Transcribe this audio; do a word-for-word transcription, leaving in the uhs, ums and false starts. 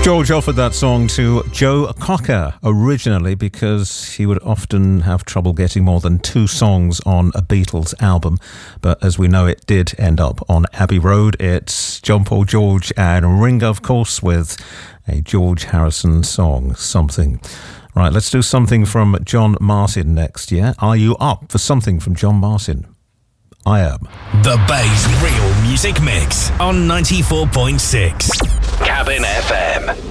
George offered that song to Joe Cocker originally because he would often have trouble getting more than two songs on a Beatles album. But as we know, it did end up on Abbey Road. It's John Paul George and Ringo, of course, with a George Harrison song, Something. Right, let's do something from John Martin next, yeah? Are you up for something from John Martin? I am. The Bay's Real Music Mix on ninety-four point six. Cabin F M.